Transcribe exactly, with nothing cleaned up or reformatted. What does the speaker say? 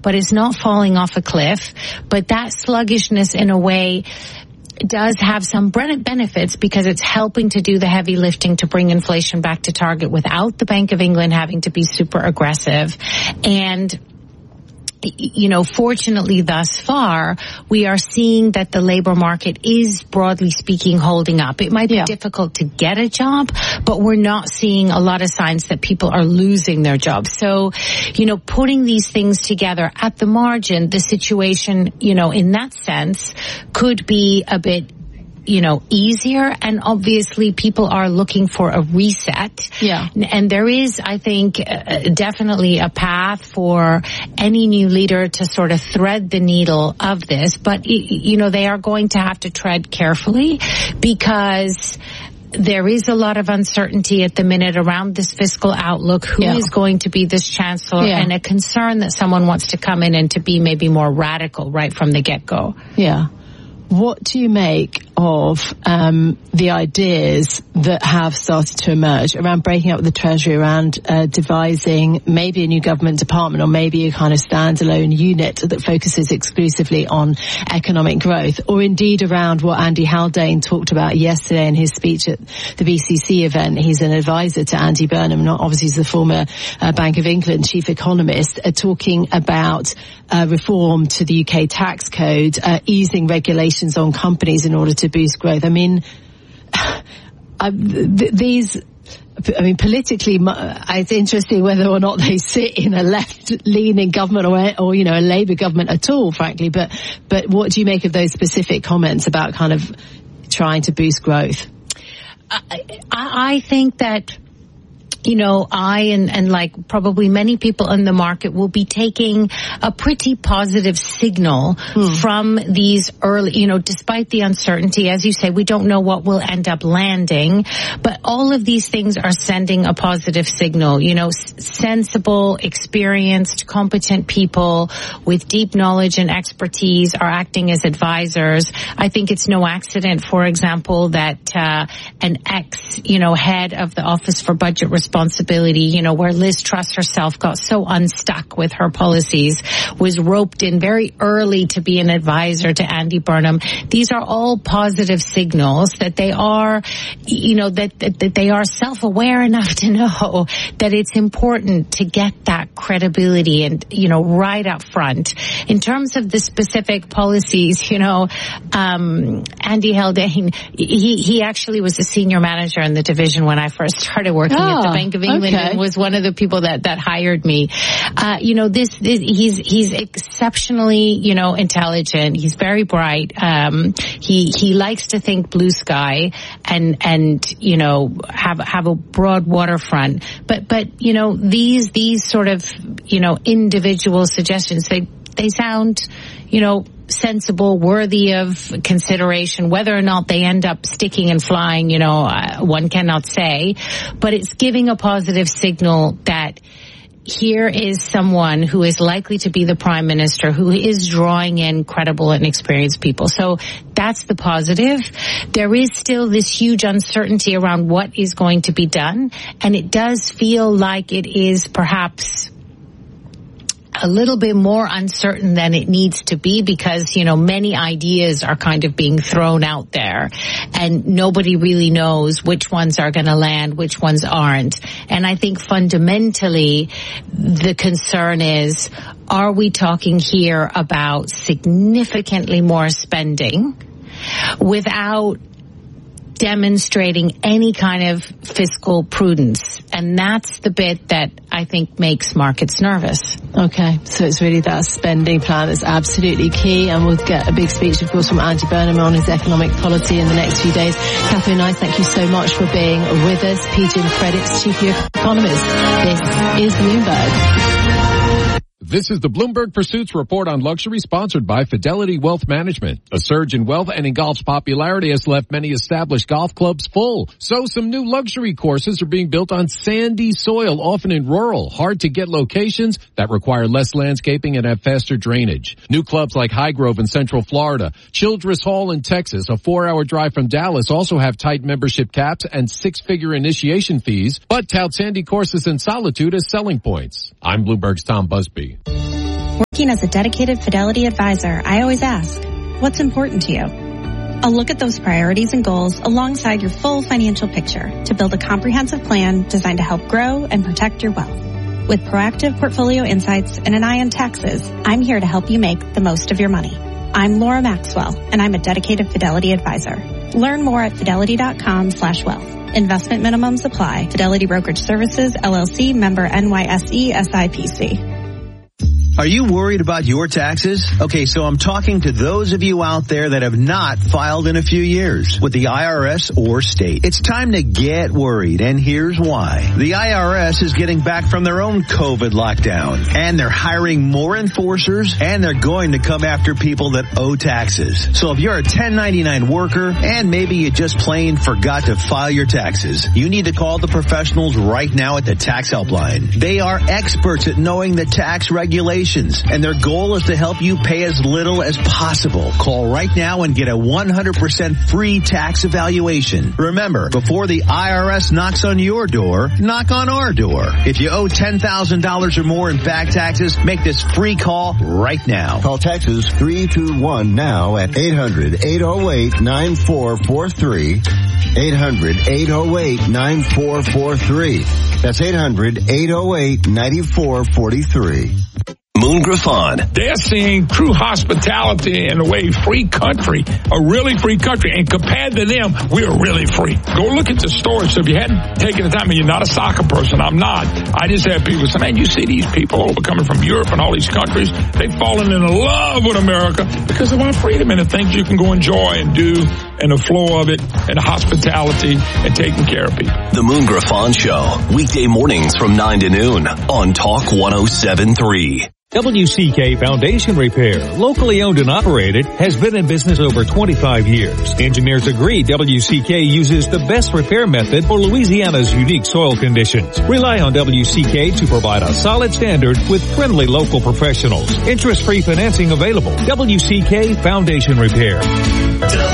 but it's not falling off a cliff. But that sluggishness in a way does have some benefits because it's helping to do the heavy lifting to bring inflation back to target without the Bank of England having to be super aggressive. And you know, fortunately thus far, we are seeing that the labor market is, broadly speaking, holding up. It might be yeah. difficult to get a job, but we're not seeing a lot of signs that people are losing their jobs. So, you know, putting these things together at the margin, the situation, you know, in that sense could be a bit, you know, easier. And obviously people are looking for a reset. Yeah. And there is, I think, uh, definitely a path for any new leader to sort of thread the needle of this. But, you know, they are going to have to tread carefully because there is a lot of uncertainty at the minute around this fiscal outlook. Who yeah. is going to be this chancellor? Yeah. And a concern that someone wants to come in and to be maybe more radical right from the get-go. Yeah. What do you make of um, the ideas that have started to emerge around breaking up the Treasury, around uh, devising maybe a new government department or maybe a kind of standalone unit that focuses exclusively on economic growth, or indeed around what Andy Haldane talked about yesterday in his speech at the B C C event? He's an advisor to Andy Burnham, not obviously he's the former uh, Bank of England chief economist, uh, talking about uh, reform to the U K tax code, uh, easing regulations on companies in order to boost growth. I mean, uh, th- these, I mean, politically, it's interesting whether or not they sit in a left-leaning government or, or, you know, a Labour government at all, frankly. But, but what do you make of those specific comments about kind of trying to boost growth? I, I think that, you know, I and, and like probably many people in the market will be taking a pretty positive signal hmm. from these early, you know, despite the uncertainty, as you say, we don't know what will end up landing, but all of these things are sending a positive signal. You know, s- sensible, experienced, competent people with deep knowledge and expertise are acting as advisors. I think it's no accident, for example, that uh, an ex, you know, head of the Office for Budget Responsibility responsibility, you know, where Liz Truss herself got so unstuck with her policies, was roped in very early to be an advisor to Andy Burnham. These are all positive signals that they are, you know, that, that, that they are self-aware enough to know that it's important to get that credibility and, you know, right up front. In terms of the specific policies, you know, um, Andy Haldane, he, he actually was a senior manager in the division when I first started working oh. at the Bank of England okay. and was one of the people that, that hired me. Uh, you know, this, this, he's, he's exceptionally, you know, intelligent. He's very bright. Um, he, he likes to think blue sky and, and, you know, have, have a broad waterfront. But, but, you know, these, these sort of, you know, individual suggestions, they, they sound, you know, sensible, worthy of consideration. Whether or not they end up sticking and flying, you know, uh, one cannot say. But it's giving a positive signal that here is someone who is likely to be the prime minister, who is drawing in credible and experienced people. So that's the positive. There is still this huge uncertainty around what is going to be done. And it does feel like it is perhaps a little bit more uncertain than it needs to be because, you know, many ideas are kind of being thrown out there and nobody really knows which ones are going to land, which ones aren't. And I think fundamentally the concern is, are we talking here about significantly more spending without demonstrating any kind of fiscal prudence? And that's the bit that I think makes markets nervous. Okay, so it's really that spending plan that's absolutely key, and we'll get a big speech, of course, from Andy Burnham on his economic policy in the next few days. Catherine Knight, thank you so much for being with us. P G Credit's chief economist. This is Bloomberg. This is the Bloomberg Pursuits Report on Luxury, sponsored by Fidelity Wealth Management. A surge in wealth and in golf's popularity has left many established golf clubs full. So some new luxury courses are being built on sandy soil, often in rural, hard-to-get locations that require less landscaping and have faster drainage. New clubs like Highgrove in Central Florida, Childress Hall in Texas, a four-hour drive from Dallas, also have tight membership caps and six-figure initiation fees, but tout sandy courses and solitude as selling points. I'm Bloomberg's Tom Busby. Working as a dedicated Fidelity advisor, I always ask, what's important to you? I'll look at those priorities and goals alongside your full financial picture to build a comprehensive plan designed to help grow and protect your wealth. With proactive portfolio insights and an eye on taxes, I'm here to help you make the most of your money. I'm Laura Maxwell, and I'm a dedicated Fidelity advisor. Learn more at fidelity.com slash wealth. Investment minimums apply. Fidelity Brokerage Services, L L C, member N Y S E, S I P C. Are you worried about your taxes? Okay, so I'm talking to those of you out there that have not filed in a few years with the I R S or state. It's time to get worried, and here's why. The I R S is getting back from their own COVID lockdown, and they're hiring more enforcers, and they're going to come after people that owe taxes. So if you're a ten ninety-nine worker, and maybe you just plain forgot to file your taxes, you need to call the professionals right now at the Tax Helpline. They are experts at knowing the tax regulations, and their goal is to help you pay as little as possible. Call right now and get a one hundred percent free tax evaluation. Remember, before the I R S knocks on your door, knock on our door. If you owe ten thousand dollars or more in back taxes, make this free call right now. Call Texas three two one now at eight hundred, eight oh eight, nine four four three. eight hundred, eight oh eight, nine four four three. That's eight hundred, eight oh eight, nine four four three. Moon Griffon. They're seeing true hospitality in a way, free country, a really free country. And compared to them, we're really free. Go look at the stores. So if you hadn't taken the time, and you're not a soccer person, I'm not. I just have people say, man, you see these people over coming from Europe and all these countries. They've fallen in love with America because of our freedom and the things you can go enjoy and do and the flow of it and the hospitality and taking care of people. The Moon Griffon Show, weekday mornings from nine to noon on Talk one oh seven point three. W C K Foundation Repair, locally owned and operated, has been in business over twenty-five years. Engineers agree W C K uses the best repair method for Louisiana's unique soil conditions. Rely on W C K to provide a solid standard with friendly local professionals. Interest-free financing available. W C K Foundation Repair.